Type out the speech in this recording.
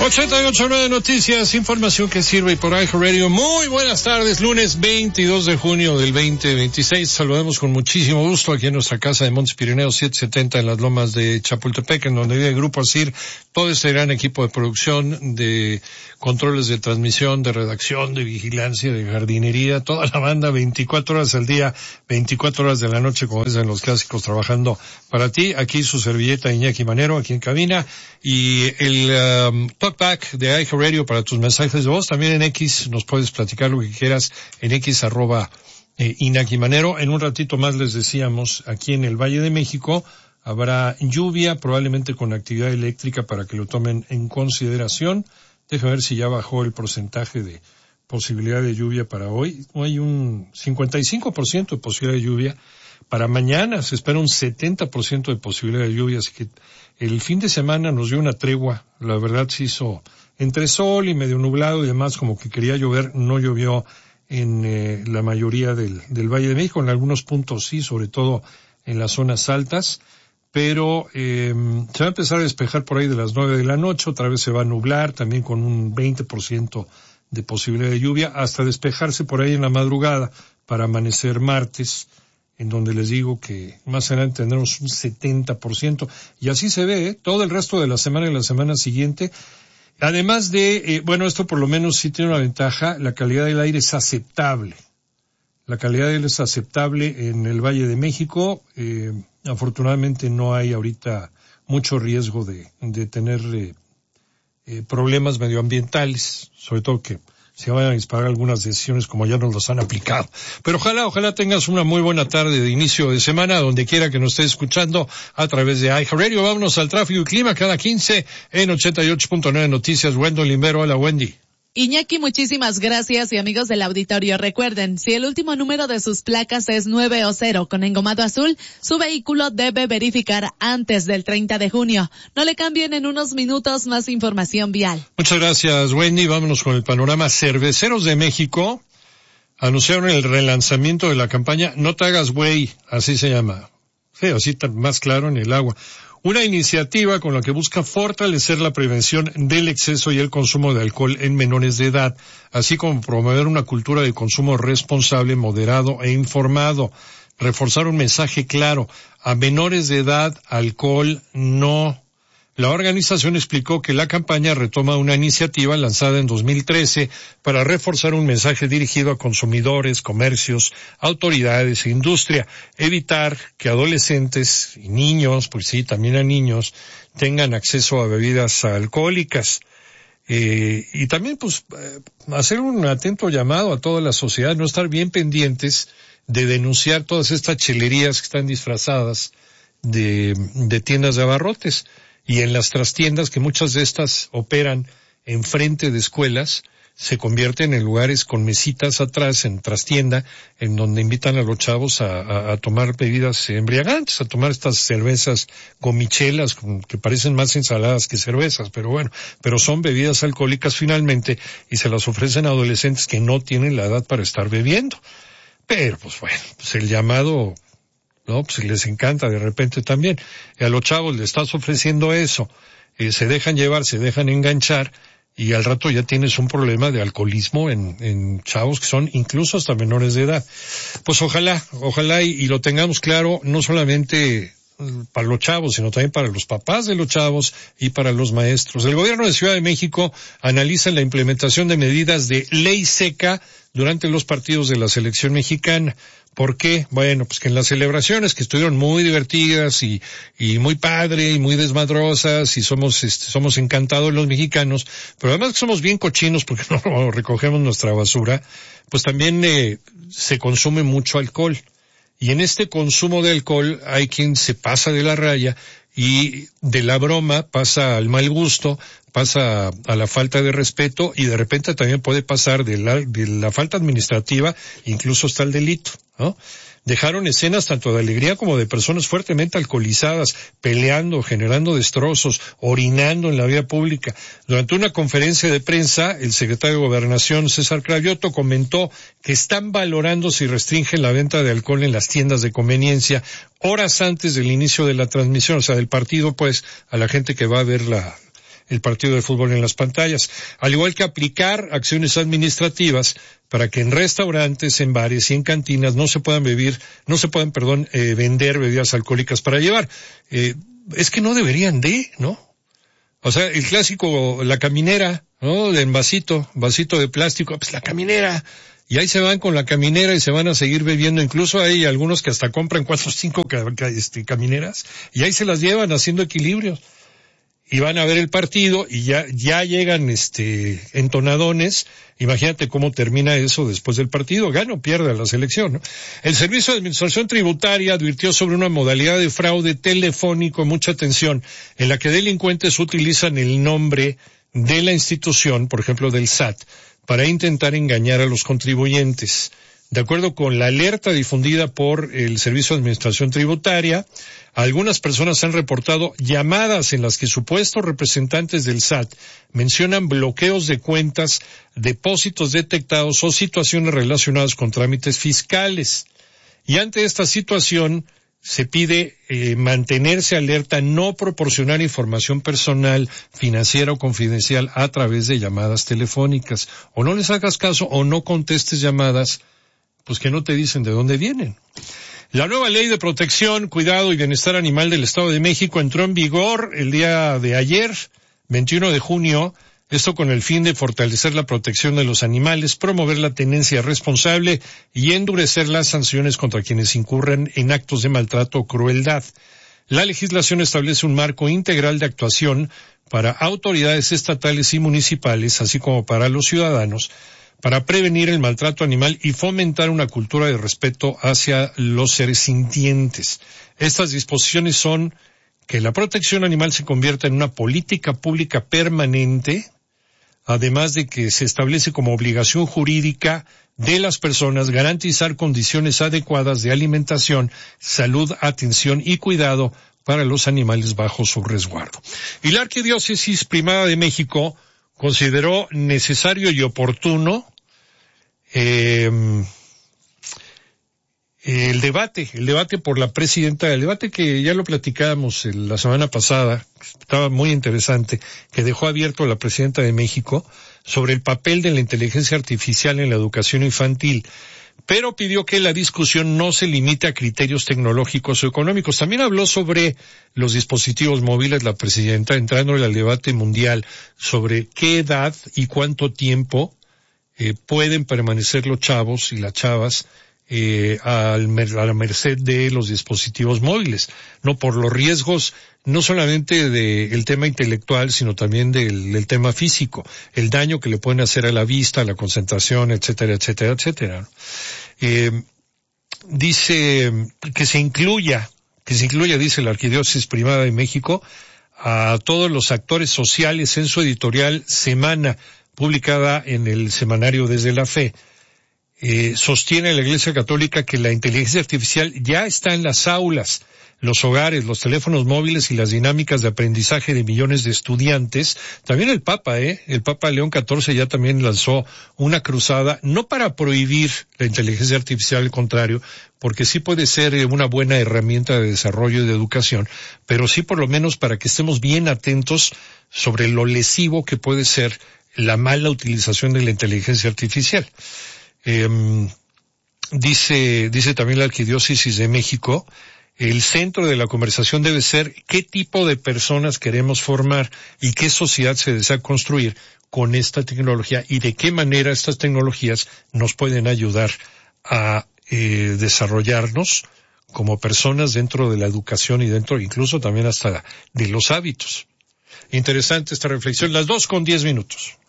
88.9 Noticias, información que sirve y por iHeartRadio. Muy buenas tardes, lunes 22 de junio del 2026. Saludamos con muchísimo gusto aquí en nuestra casa de Montes Pirineos 770 en las lomas de Chapultepec, en donde vive el Grupo ASIR, todo este gran equipo de producción, de controles de transmisión, de redacción, de vigilancia, de jardinería, toda la banda, 24 horas al día, 24 horas de la noche, como dicen los clásicos, trabajando para ti. Aquí su servilleta Iñaki Manero, aquí en cabina, y el talkback de iHeartRadio para tus mensajes de voz. También en X nos puedes platicar lo que quieras en X @Iñaki Manero. En un ratito más les decíamos, aquí en el Valle de México habrá lluvia, probablemente con actividad eléctrica para que lo tomen en consideración. Déjame ver si ya bajó el porcentaje de posibilidad de lluvia para hoy. Hay un 55% de posibilidad de lluvia. Para mañana se espera un 70% de posibilidad de lluvia, así que el fin de semana nos dio una tregua. La verdad se hizo entre sol y medio nublado y demás, como que quería llover. No llovió en la mayoría del Valle de México, en algunos puntos sí, sobre todo en las zonas altas. Pero se va a empezar a despejar por ahí de las 9 de la noche, otra vez se va a nublar, también con un 20% de posibilidad de lluvia, hasta despejarse por ahí en la madrugada para amanecer martes, en donde les digo que más adelante tendremos un 70%, y así se ve, todo el resto de la semana y la semana siguiente. Además de, esto por lo menos sí tiene una ventaja, la calidad del aire es aceptable. La calidad del aire es aceptable en el Valle de México. Afortunadamente no hay ahorita mucho riesgo de tener problemas medioambientales, sobre todo que se vayan a disparar algunas decisiones como ya nos las han aplicado. Pero ojalá tengas una muy buena tarde de inicio de semana, donde quiera que nos estés escuchando a través de iHeartRadio. Vámonos al tráfico y clima cada 15 en 88.9 Noticias. Wendell Limbero, hola Wendy. Iñaki, muchísimas gracias, y amigos del auditorio, recuerden, si el último número de sus placas es 9 o 0 con engomado azul, su vehículo debe verificar antes del 30 de junio. No le cambien, en unos minutos más información vial. Muchas gracias, Wendy. Vámonos con el panorama. Cerveceros de México anunciaron el relanzamiento de la campaña No te hagas güey, así se llama. Sí, así más claro en el agua. Una iniciativa con la que busca fortalecer la prevención del exceso y el consumo de alcohol en menores de edad, así como promover una cultura de consumo responsable, moderado e informado. Reforzar un mensaje claro: a menores de edad, alcohol no. La organización explicó que la campaña retoma una iniciativa lanzada en 2013 para reforzar un mensaje dirigido a consumidores, comercios, autoridades e industria, evitar que adolescentes y niños, pues sí, también a niños, tengan acceso a bebidas alcohólicas. Y también, hacer un atento llamado a toda la sociedad, no estar bien pendientes de denunciar todas estas chelerías que están disfrazadas de tiendas de abarrotes. Y en las trastiendas, que muchas de estas operan enfrente de escuelas, se convierten en lugares con mesitas atrás, en trastienda, en donde invitan a los chavos a tomar bebidas embriagantes, a tomar estas cervezas gomichelas, que parecen más ensaladas que cervezas, pero son bebidas alcohólicas finalmente, y se las ofrecen a adolescentes que no tienen la edad para estar bebiendo. Pero, el llamado, no, les encanta de repente también. Y a los chavos les estás ofreciendo eso, se dejan llevar, se dejan enganchar, y al rato ya tienes un problema de alcoholismo en chavos que son incluso hasta menores de edad. Pues ojalá y lo tengamos claro, no solamente para los chavos, sino también para los papás de los chavos y para los maestros. El gobierno de Ciudad de México analiza la implementación de medidas de ley seca durante los partidos de la selección mexicana. ¿Por qué? Que en las celebraciones, que estuvieron muy divertidas y muy padre y muy desmadrosas, y somos encantados los mexicanos, pero además que somos bien cochinos porque no recogemos nuestra basura, pues también se consume mucho alcohol. Y en este consumo de alcohol hay quien se pasa de la raya, y de la broma pasa al mal gusto, pasa a la falta de respeto, y de repente también puede pasar de la falta administrativa incluso hasta el delito, ¿no? Dejaron escenas tanto de alegría como de personas fuertemente alcoholizadas, peleando, generando destrozos, orinando en la vía pública. Durante una conferencia de prensa, el secretario de Gobernación, César Cravioto, comentó que están valorando si restringen la venta de alcohol en las tiendas de conveniencia horas antes del inicio de la transmisión, o sea, del partido, a la gente que va a ver el partido de fútbol en las pantallas. Al igual que aplicar acciones administrativas para que en restaurantes, en bares y en cantinas no se puedan vender bebidas alcohólicas para llevar. Es que no deberían ¿no? O sea, el clásico, la caminera, ¿no? De vasito de plástico, pues la caminera. Y ahí se van con la caminera y se van a seguir bebiendo. Incluso hay algunos que hasta compran 4 o 5 camineras y ahí se las llevan haciendo equilibrios. Y van a ver el partido y ya llegan entonadones. Imagínate cómo termina eso después del partido. Gana o pierde la selección, ¿no? El Servicio de Administración Tributaria advirtió sobre una modalidad de fraude telefónico, mucha atención, en la que delincuentes utilizan el nombre de la institución, por ejemplo del SAT, para intentar engañar a los contribuyentes. De acuerdo con la alerta difundida por el Servicio de Administración Tributaria, algunas personas han reportado llamadas en las que supuestos representantes del SAT mencionan bloqueos de cuentas, depósitos detectados o situaciones relacionadas con trámites fiscales. Y ante esta situación se pide mantenerse alerta, no proporcionar información personal, financiera o confidencial a través de llamadas telefónicas. O no les hagas caso o no contestes llamadas pues que no te dicen de dónde vienen. La nueva Ley de Protección, Cuidado y Bienestar Animal del Estado de México entró en vigor el día de ayer, 21 de junio, esto con el fin de fortalecer la protección de los animales, promover la tenencia responsable y endurecer las sanciones contra quienes incurran en actos de maltrato o crueldad. La legislación establece un marco integral de actuación para autoridades estatales y municipales, así como para los ciudadanos, para prevenir el maltrato animal y fomentar una cultura de respeto hacia los seres sintientes. Estas disposiciones son que la protección animal se convierta en una política pública permanente, además de que se establece como obligación jurídica de las personas garantizar condiciones adecuadas de alimentación, salud, atención y cuidado para los animales bajo su resguardo. Y la Arquidiócesis Primada de México consideró necesario y oportuno el debate por la presidenta, el debate que ya lo platicábamos la semana pasada, estaba muy interesante, que dejó abierto la presidenta de México sobre el papel de la inteligencia artificial en la educación infantil, pero pidió que la discusión no se limite a criterios tecnológicos o económicos. También habló sobre los dispositivos móviles la presidenta, entrando en el debate mundial sobre qué edad y cuánto tiempo pueden permanecer los chavos y las chavas a la merced de los dispositivos móviles, no por los riesgos no solamente del tema intelectual, sino también del tema físico, el daño que le pueden hacer a la vista, a la concentración, etcétera, etcétera, etcétera. Dice que se incluya, dice la Arquidiócesis Primada de México, a todos los actores sociales en su editorial Semana, publicada en el semanario Desde la Fe. Sostiene la Iglesia Católica que la inteligencia artificial ya está en las aulas, los hogares, los teléfonos móviles y las dinámicas de aprendizaje de millones de estudiantes. También el Papa León XIV ya también lanzó una cruzada, no para prohibir la inteligencia artificial, al contrario, porque sí puede ser una buena herramienta de desarrollo y de educación, pero sí por lo menos para que estemos bien atentos sobre lo lesivo que puede ser la mala utilización de la inteligencia artificial. Dice también la Arquidiócesis de México, el centro de la conversación debe ser qué tipo de personas queremos formar y qué sociedad se desea construir con esta tecnología y de qué manera estas tecnologías nos pueden ayudar a desarrollarnos como personas dentro de la educación y dentro incluso también hasta de los hábitos. Interesante esta reflexión, las 2:10.